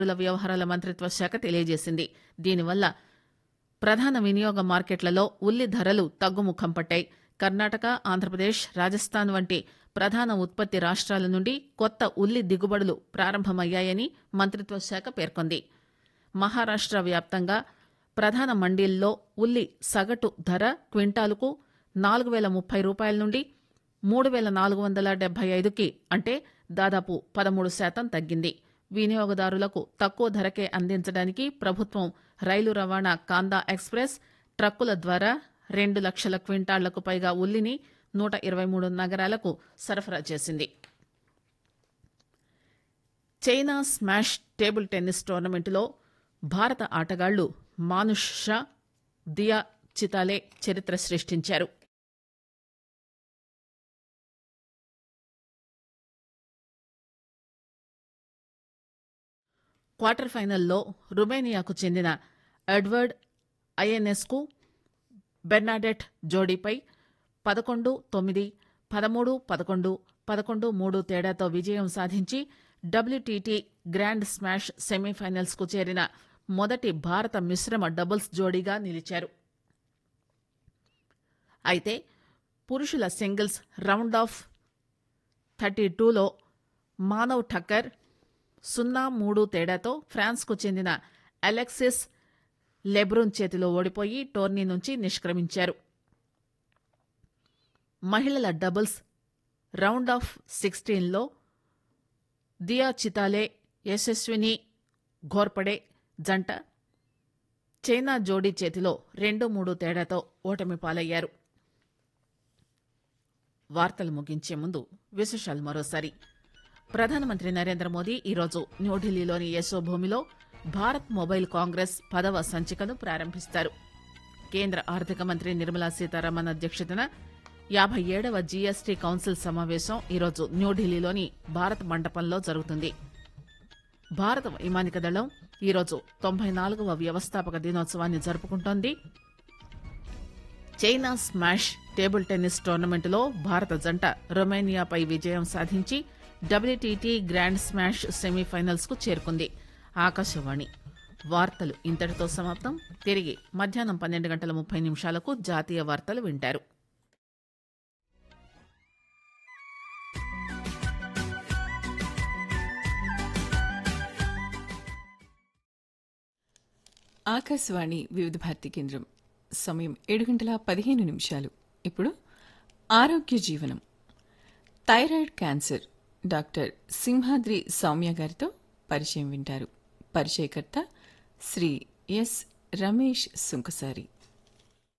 వ్యవహారాల మంత్రిత్వ శాఖ తెలియజేసింది. దీనివల్ల ప్రధాన వినియోగ మార్కెట్లలో ఉల్లి ధరలు తగ్గుముఖం పట్టాయి. కర్ణాటక, ఆంధ్రప్రదేశ్, రాజస్థాన్ వంటి ప్రధాన ఉత్పత్తి రాష్ట్రాల నుండి కొత్త ఉల్లి దిగుబడులు ప్రారంభమయ్యాయని మంత్రిత్వ శాఖ పేర్కొంది. మహారాష్ట్ర వ్యాప్తంగా ప్రధాన మండీల్లో ఉల్లి సగటు ధర క్వింటాలుకు 4,030 రూపాయల నుండి 3,475కి అంటే దాదాపు 13% తగ్గింది. వినియోగదారులకు తక్కువ ధరకే అందించడానికి ప్రభుత్వం రైలు రవాణా కాందా ఎక్స్ప్రెస్ ట్రక్కుల ద్వారా 2 లక్షల క్వింటాళ్లకు పైగా ఉల్లిని 123 నగరాలకు సరఫరా చేసింది. చైనా స్మాష్ టేబుల్ టెన్నిస్ టోర్నమెంటులో భారత ఆటగాళ్లు మానుష్ షా, దియా చితాలే చరిత్ర సృష్టించారు. క్వార్టర్ ఫైనల్లో రుమేనియాకు చెందిన ఎడ్వర్డ్ ఐఎన్ఎస్కు బెర్నాడెట్ జోడీపై 11-9, 13-11, 11-3 తేడాతో విజయం సాధించి డబ్ల్యూటీటీ గ్రాండ్ స్మాష్ సెమీఫైనల్స్ కు చేరిన మొదటి భారత మిశ్రమ డబుల్స్ జోడీగా నిలిచారు. అయితే పురుషుల singles round of 32లో Manav Thakkar 0-3 తేడాతో ఫ్రాన్స్కు చెందిన అలెక్సిస్ లెబ్రూన్ చేతిలో ఓడిపోయి టోర్నీ నుంచి నిష్క్రమించారు. మహిళల డబుల్స్ రౌండ్ ఆఫ్ 16లో దియా చితాలే, యశస్విని ఘోర్పడే జంట చైనా జోడీ చేతిలో 2-3 తేడాతో ఓటమి పాలయ్యారు. వార్తలు ముగించే ముందు విశేషాలు మరోసారి. ప్రధానమంత్రి నరేంద్ర మోదీ ఈరోజు న్యూఢిల్లీలోని యశోభూమిలో భారత్ మొబైల్ కాంగ్రెస్ 10వ సంచికను ప్రారంభిస్తారు. కేంద్ర ఆర్థిక మంత్రి నిర్మలా సీతారామన్ అధ్యక్షతన 57వ జీఎస్టీ కౌన్సిల్ సమావేశం ఈరోజు న్యూఢిల్లీలోని భారత్ మండపంలో జరుగుతుంది. భారత వైమానిక దళం ఈరోజు 94వ వ్యవస్థాపక దినోత్సవాన్ని జరుపుకుంటోంది. చైనా స్మాష్ టేబుల్ టెన్నిస్ టోర్నమెంటులో భారత జంట రొమేనియాపై విజయం సాధించి డబ్ల్యూటీటీ గ్రాండ్ స్మాష్ సెమీఫైనల్స్ కు చేరుకుంది. ఆకాశవాణి వార్తలు ఇంతటితో సమాప్తం. తిరిగి మధ్యాహ్నం 12:30 జాతీయ వార్తలు వింటారు. ఆకాశవాణి వివిధ భారతి కేంద్రం. సమయం 7:15. ఇప్పుడు ఆరోగ్య జీవనం. Thyroid cancer doctor Simhadri Soumya గారితో పరిచయం వింటారు. పరిచయకర్త శ్రీ ఎస్ రమేష్ సుంకసారి.